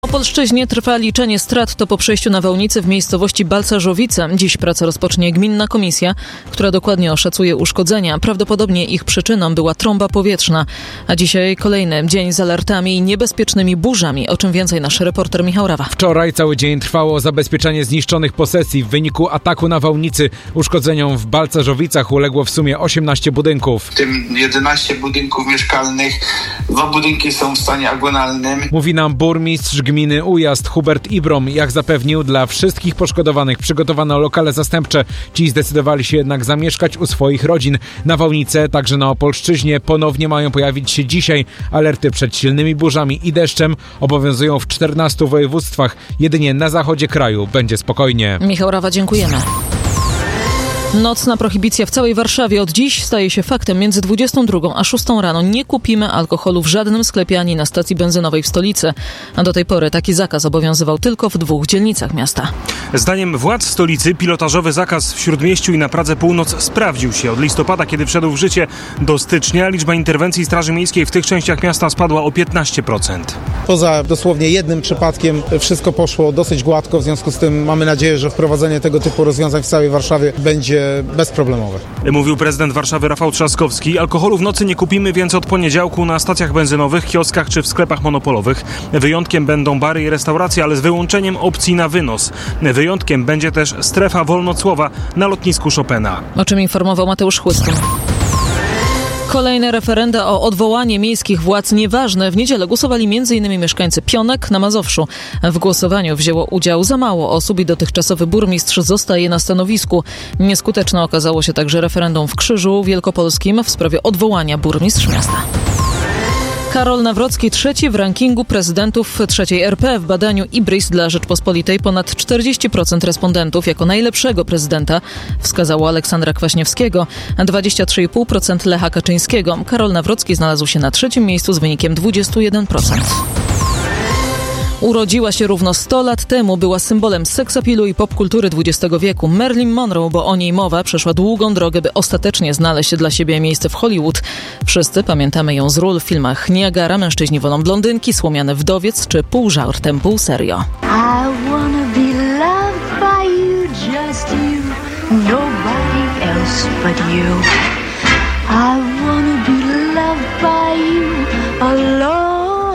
Opolszczyźnie trwa liczenie strat po przejściu nawałnicy w miejscowości Balcarzowice. Dziś pracę rozpocznie gminna komisja, która dokładnie oszacuje uszkodzenia. Prawdopodobnie ich przyczyną była trąba powietrzna. A dzisiaj kolejny dzień z alertami i niebezpiecznymi burzami. O czym więcej nasz reporter Michał Rawa. Wczoraj cały dzień trwało zabezpieczenie zniszczonych posesji. W wyniku ataku nawałnicy uszkodzeniom w Balcarzowicach uległo w sumie 18 budynków. W tym 11 budynków mieszkalnych, 2 budynki są w stanie agonalnym. Mówi nam burmistrz gminy Ujazd Hubert Ibrom. Jak zapewnił, dla wszystkich poszkodowanych przygotowano lokale zastępcze. Ci zdecydowali się jednak zamieszkać u swoich rodzin. Nawałnice także na Opolszczyźnie ponownie mają pojawić się dzisiaj. Alerty przed silnymi burzami i deszczem obowiązują w 14 województwach. Jedynie na zachodzie kraju będzie spokojnie. Michał Rawa, dziękujemy. Nocna prohibicja w całej Warszawie od dziś staje się faktem. Między 22 a 6 rano nie kupimy alkoholu w żadnym sklepie ani na stacji benzynowej w stolicy. A do tej pory taki zakaz obowiązywał tylko w 2 dzielnicach miasta. Zdaniem władz stolicy pilotażowy zakaz w Śródmieściu i na Pradze Północ sprawdził się. Od listopada, kiedy wszedł w życie, do stycznia liczba interwencji Straży Miejskiej w tych częściach miasta spadła o 15%. Poza dosłownie jednym przypadkiem wszystko poszło dosyć gładko. W związku z tym mamy nadzieję, że wprowadzenie tego typu rozwiązań w całej Warszawie będzie bezproblemowe. Mówił prezydent Warszawy Rafał Trzaskowski. Alkoholu w nocy nie kupimy więc od poniedziałku na stacjach benzynowych, kioskach czy w sklepach monopolowych. Wyjątkiem będą bary i restauracje, ale z wyłączeniem opcji na wynos. Wyjątkiem będzie też strefa wolnocłowa na lotnisku Chopina. O czym informował Mateusz Chłystyn. Kolejne referenda o odwołanie miejskich władz nieważne. W niedzielę głosowali m.in. mieszkańcy Pionek na Mazowszu. W głosowaniu wzięło udział za mało osób i dotychczasowy burmistrz zostaje na stanowisku. Nieskuteczne okazało się także referendum w Krzyżu Wielkopolskim w sprawie odwołania burmistrz miasta. Karol Nawrocki trzeci w rankingu prezydentów III RP. W badaniu IBRIS dla Rzeczpospolitej ponad 40% respondentów jako najlepszego prezydenta wskazało Aleksandra Kwaśniewskiego, a 23,5% Lecha Kaczyńskiego. Karol Nawrocki znalazł się na 3. miejscu z wynikiem 21%. Urodziła się równo 100 lat temu, była symbolem seksapilu i popkultury XX wieku. Marilyn Monroe, bo o niej mowa, przeszła długą drogę, by ostatecznie znaleźć dla siebie miejsce w Hollywood. Wszyscy pamiętamy ją z ról w filmach Niagara, Mężczyźni wolą blondynki, Słomiany wdowiec czy Pół żartem, pół serio. I wanna be loved by you, just you, nobody else but you. I wanna be loved by you alone.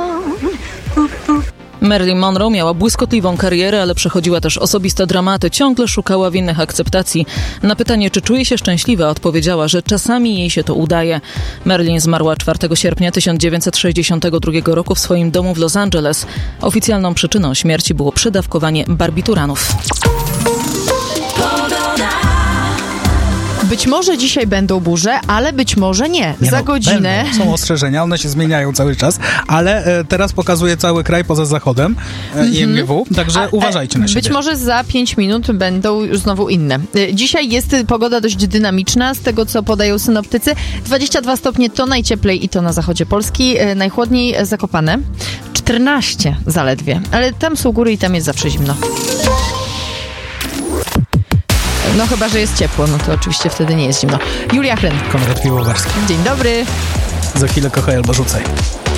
Marilyn Monroe miała błyskotliwą karierę, ale przechodziła też osobiste dramaty. Ciągle szukała winnych akceptacji. Na pytanie, czy czuje się szczęśliwa, odpowiedziała, że czasami jej się to udaje. Marilyn zmarła 4 sierpnia 1962 roku w swoim domu w Los Angeles. Oficjalną przyczyną śmierci było przedawkowanie barbituranów. Być może dzisiaj będą burze, ale być może nie. Za godzinę. Są ostrzeżenia, one się zmieniają cały czas, ale teraz pokazuje cały kraj poza zachodem IMGW, także uważajcie na siebie. Być może za 5 minut będą już znowu inne. Dzisiaj jest pogoda dość dynamiczna, z tego co podają synoptycy. 22 stopnie to najcieplej i to na zachodzie Polski. Najchłodniej Zakopane. 14 zaledwie, ale tam są góry i tam jest zawsze zimno. No chyba, że jest ciepło, no to oczywiście wtedy nie jest zimno. Julia Chlyn. Konrad Piwowarski. Dzień dobry. Za chwilę kochaj albo rzucaj.